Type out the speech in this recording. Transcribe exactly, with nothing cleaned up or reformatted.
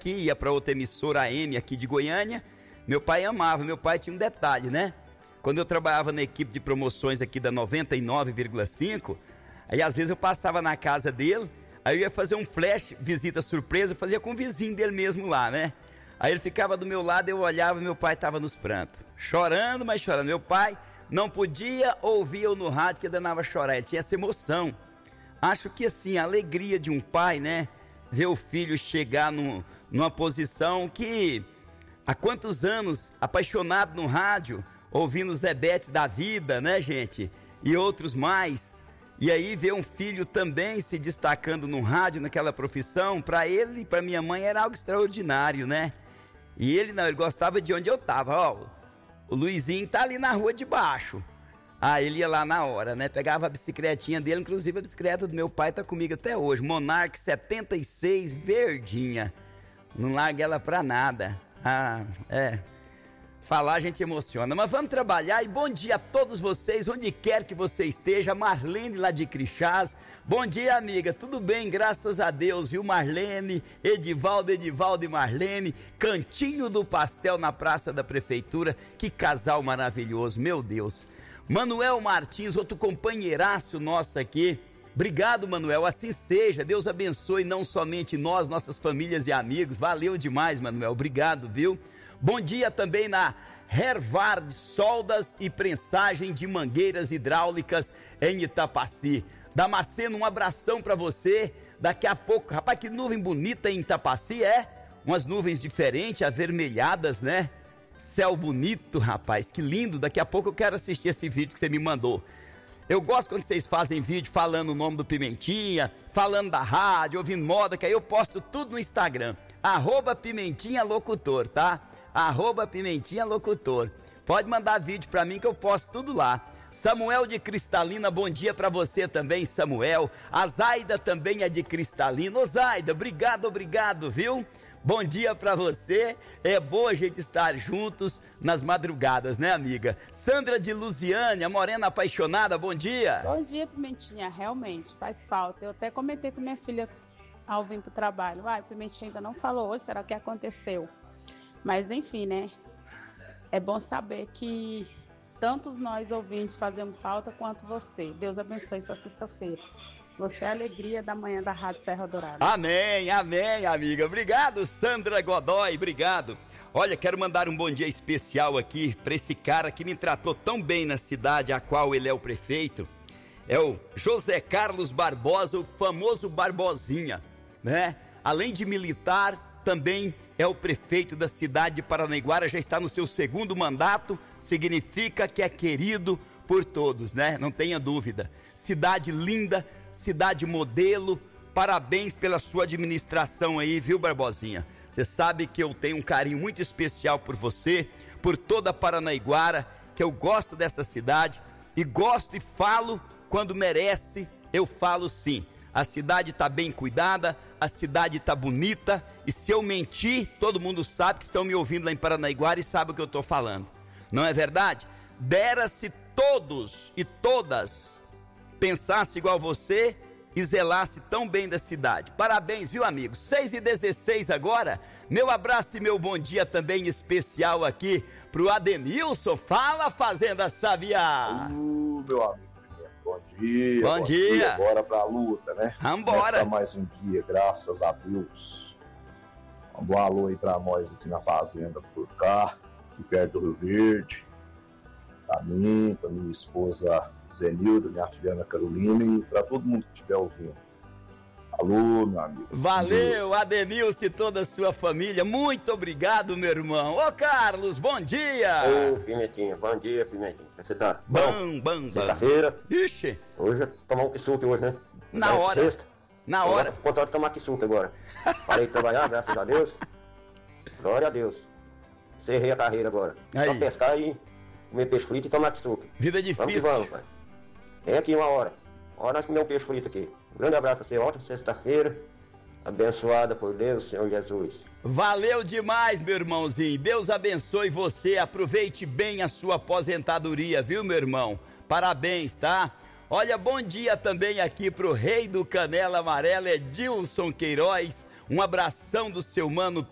aqui, ia para outra emissora A M aqui de Goiânia. Meu pai amava, meu pai tinha um detalhe, né? Quando eu trabalhava na equipe de promoções aqui da noventa e nove vírgula cinco, aí às vezes eu passava na casa dele, aí eu ia fazer um flash, visita surpresa, fazia com o vizinho dele mesmo lá, né? Aí ele ficava do meu lado, eu olhava e meu pai estava nos prantos, chorando, mas chorando. Meu pai não podia ouvir eu no rádio que ele danava chorar, ele tinha essa emoção. Acho que assim, a alegria de um pai, né? Ver o filho chegar no, numa posição que há quantos anos apaixonado no rádio, ouvindo Zé Bete da vida, né, gente? E outros mais. E aí ver um filho também se destacando no rádio, naquela profissão, para ele e para minha mãe era algo extraordinário, né? E ele não, ele gostava de onde eu tava, ó. O Luizinho tá ali na rua de baixo. Ah, ele ia lá na hora, né? Pegava a bicicletinha dele, inclusive a bicicleta do meu pai tá comigo até hoje. Monarch setenta e seis, verdinha. Não larga ela pra nada. Ah, é. Falar a gente emociona. Mas vamos trabalhar e bom dia a todos vocês, onde quer que você esteja. Marlene lá de Crixás. Bom dia, amiga. Tudo bem? Graças a Deus, viu, Marlene? Edivaldo, Edivaldo e Marlene. Cantinho do Pastel na Praça da Prefeitura. Que casal maravilhoso, meu Deus. Manuel Martins, outro companheiraço nosso aqui. Obrigado, Manuel, assim seja. Deus abençoe não somente nós, nossas famílias e amigos. Valeu demais, Manuel, obrigado, viu? Bom dia também na Hervard Soldas e Prensagem de Mangueiras Hidráulicas em Itapaci. Damasceno, um abração pra você. Daqui a pouco, rapaz, que nuvem bonita em Itapaci, é? Umas nuvens diferentes, avermelhadas, né? Céu bonito, rapaz, que lindo. Daqui a pouco eu quero assistir esse vídeo que você me mandou. Eu gosto quando vocês fazem vídeo falando o nome do Pimentinha, falando da rádio, ouvindo moda, que aí eu posto tudo no Instagram. Arroba Pimentinha Locutor, tá? Arroba Pimentinha Locutor. Pode mandar vídeo pra mim que eu posto tudo lá. Samuel de Cristalina, bom dia pra você também, Samuel. A Zaida também é de Cristalina. Ô Zaida, obrigado, obrigado, viu? Bom dia pra você, é bom a gente estar juntos nas madrugadas, né, amiga? Sandra de Lusiânia, morena apaixonada, bom dia. Bom dia, Pimentinha, realmente faz falta. Eu até comentei com minha filha ao vir pro trabalho. Ah, Pimentinha ainda não falou hoje, será que aconteceu? Mas enfim, né, é bom saber que tantos nós ouvintes fazemos falta quanto você. Deus abençoe sua sexta-feira. Você é a alegria da manhã da Rádio Serra Dourada. Amém, amém, amiga. Obrigado, Sandra Godoy, obrigado. Olha, quero mandar um bom dia especial aqui para esse cara que me tratou tão bem na cidade a qual ele é o prefeito. É o José Carlos Barbosa, o famoso Barbosinha, né? Além de militar, também é o prefeito da cidade de Paranaiguara, já está no seu segundo mandato, significa que é querido por todos, né? Não tenha dúvida. Cidade linda, cidade modelo, parabéns pela sua administração aí, viu, Barbosinha? Você sabe que eu tenho um carinho muito especial por você, por toda Paranaiguara, que eu gosto dessa cidade e gosto e falo quando merece, eu falo sim. A cidade está bem cuidada, a cidade está bonita e se eu mentir, todo mundo sabe que estão me ouvindo lá em Paranaiguara e sabe o que eu estou falando. Não é verdade? Dera-se todos e todas pensasse igual você e zelasse tão bem da cidade. Parabéns, viu, amigo? seis e dezesseis agora. Meu abraço e meu bom dia também especial aqui pro Adenilson. Fala, Fazenda Sabiá. Uh, meu amigo, bom dia. Bom, bom dia. dia. Bora pra luta, né? Vambora. Começa mais um dia, graças a Deus. Um bom alô aí pra nós aqui na Fazenda por cá, aqui perto do Rio Verde. Pra mim, pra minha esposa Zenilda, minha filha Ana Carolina e pra todo mundo que estiver ouvindo. Alô, meu amigo. Valeu, Adenilson e toda a sua família. Muito obrigado, meu irmão. Ô, Carlos, bom dia. Ô, Pimentinha, bom dia, Pimentinha. Você tá bom? Bom, bom, Sexta-feira. Ixi. Hoje é tomar um quissuque hoje, né? Na é hora. Sexta. Na hora. Quanto hora de tomar quissuque agora? Parei de trabalhar, graças a Deus. Glória a Deus. Cerrei a carreira agora. Aí. Só pescar e comer peixe frito e tomar quissuque. Vida difícil. Vamos que vamos, pai. Vem aqui uma hora. Uma hora nós comemos um peixe frito aqui. Um grande abraço pra você, ótima sexta-feira. Abençoada por Deus, Senhor Jesus. Valeu demais, meu irmãozinho. Deus abençoe você. Aproveite bem a sua aposentadoria, viu, meu irmão? Parabéns, tá? Olha, bom dia também aqui pro rei do Canela Amarela, Edilson Queiroz. Um abração do seu mano